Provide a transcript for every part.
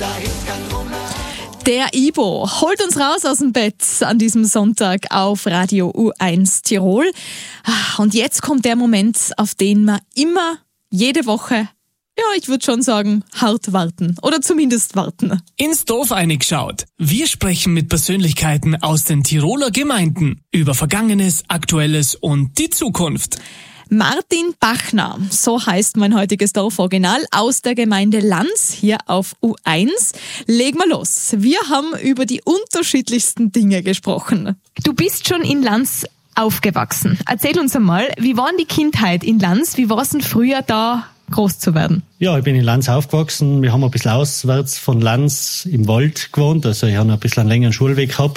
Der Ibo holt uns raus aus dem Bett an diesem Sonntag auf Radio U1 Tirol. Und jetzt kommt der Moment, auf den wir immer, jede Woche, ja, ich würde schon sagen, hart warten. Oder zumindest warten. Ins Dorf eingeschaut. Wir sprechen mit Persönlichkeiten aus den Tiroler Gemeinden über Vergangenes, Aktuelles und die Zukunft. Martin Bachner, so heißt mein heutiges Dorforiginal, aus der Gemeinde Lanz, hier auf U1. Legen wir los. Wir haben über die unterschiedlichsten Dinge gesprochen. Du bist schon in Lanz aufgewachsen. Erzähl uns einmal, wie war die Kindheit in Lanz? Wie war es denn früher da, groß zu werden? Ja, ich bin in Lanz aufgewachsen. Wir haben ein bisschen auswärts von Lanz im Wald gewohnt. Also ich habe ein bisschen einen längeren Schulweg gehabt.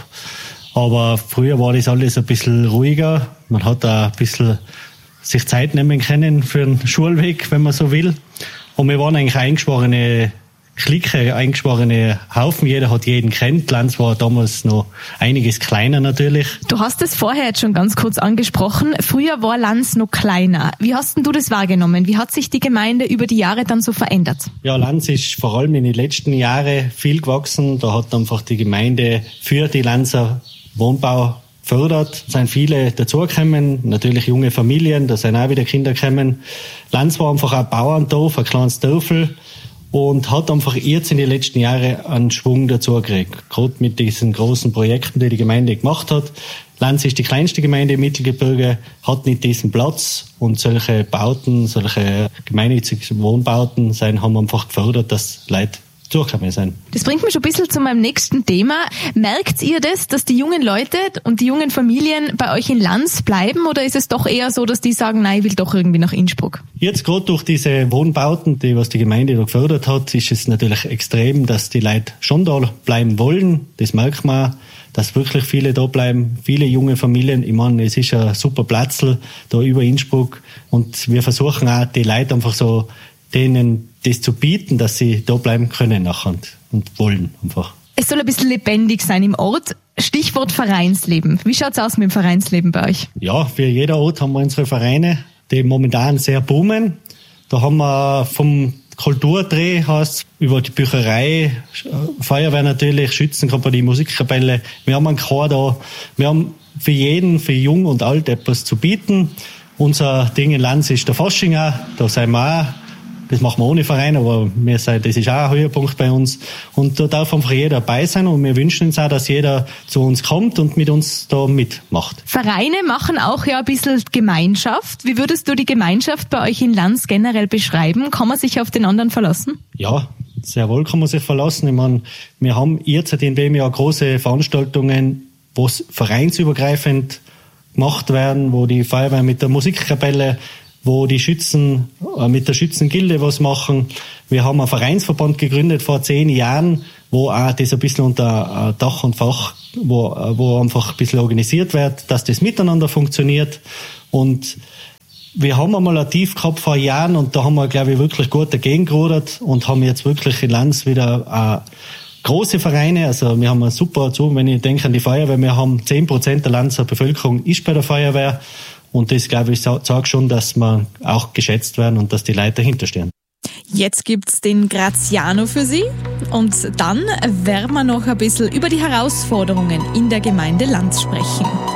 Aber früher war das alles ein bisschen ruhiger. Man hat da ein bisschen sich Zeit nehmen können für einen Schulweg, wenn man so will. Und wir waren eigentlich eingeschworene Clique, eingeschworene Haufen. Jeder hat jeden kennt. Lanz war damals noch einiges kleiner natürlich. Du hast es vorher jetzt schon ganz kurz angesprochen. Früher war Lanz noch kleiner. Wie hast denn du das wahrgenommen? Wie hat sich die Gemeinde über die Jahre dann so verändert? Ja, Lanz ist vor allem in den letzten Jahren viel gewachsen. Da hat einfach die Gemeinde für die Lanzer Wohnbau fördert, sind viele dazugekommen, natürlich junge Familien, da sind auch wieder Kinder gekommen. Lanz war einfach ein Bauerndorf, ein kleines Dörfel und hat einfach jetzt in den letzten Jahren einen Schwung dazugekriegt. Gerade mit diesen großen Projekten, die die Gemeinde gemacht hat. Lanz ist die kleinste Gemeinde im Mittelgebirge, hat nicht diesen Platz und solche Bauten, solche gemeinnützigen Wohnbauten haben einfach gefördert, dass Leute durchgekommen sind. Das bringt mich schon ein bisschen zu meinem nächsten Thema. Merkt ihr das, dass die jungen Leute und die jungen Familien bei euch in Lanz bleiben oder ist es doch eher so, dass die sagen, nein, ich will doch irgendwie nach Innsbruck? Jetzt gerade durch diese Wohnbauten, was die Gemeinde da gefördert hat, ist es natürlich extrem, dass die Leute schon da bleiben wollen. Das merkt man auch, dass wirklich viele da bleiben, viele junge Familien. Ich meine, es ist ein super Platzl da über Innsbruck und wir versuchen auch, die Leute einfach so denen das zu bieten, dass sie da bleiben können nachher und wollen einfach. Es soll ein bisschen lebendig sein im Ort. Stichwort Vereinsleben. Wie schaut's aus mit dem Vereinsleben bei euch? Ja, für jeder Ort haben wir unsere Vereine, die momentan sehr boomen. Da haben wir vom Kulturdreh über die Bücherei, Feuerwehr natürlich, Schützenkompanie, Musikkapelle. Wir haben einen Chor da. Wir haben für jeden, für jung und alt etwas zu bieten. Unser Ding in Lanz ist der Fasching auch. Da sind wir auch. Das machen wir ohne Verein, aber das ist auch ein Höhepunkt bei uns. Und da darf einfach jeder dabei sein und wir wünschen uns auch, dass jeder zu uns kommt und mit uns da mitmacht. Vereine machen auch ja ein bisschen Gemeinschaft. Wie würdest du die Gemeinschaft bei euch in Lanz generell beschreiben? Kann man sich auf den anderen verlassen? Ja, sehr wohl kann man sich verlassen. Ich meine, wir haben jetzt in dem Jahr große Veranstaltungen, wo es vereinsübergreifend gemacht werden, wo die Feuerwehr mit der Musikkapelle, wo die Schützen mit der Schützengilde was machen. Wir haben einen Vereinsverband gegründet vor 10 Jahren, wo auch das ein bisschen unter Dach und Fach, wo einfach ein bisschen organisiert wird, dass das miteinander funktioniert. Und wir haben einmal ein Tief gehabt vor Jahren und da haben wir, glaube ich, wirklich gut dagegen gerudert und haben jetzt wirklich in Lanz wieder große Vereine. Also wir haben eine super, wenn ich denke an die Feuerwehr, wir haben 10% der Lanzer Bevölkerung ist bei der Feuerwehr. Und das, glaube ich, sagt schon, dass wir auch geschätzt werden und dass die Leute dahinter stehen. Jetzt gibt's den Graziano für Sie. Und dann werden wir noch ein bisschen über die Herausforderungen in der Gemeinde Lanz sprechen.